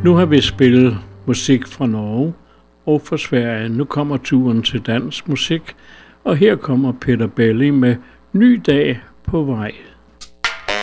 Nu har vi spillet musik fra Norge og fra Sverige. Nu kommer turen til dansk musik, og her kommer Peter Belli med Ny dag på vej.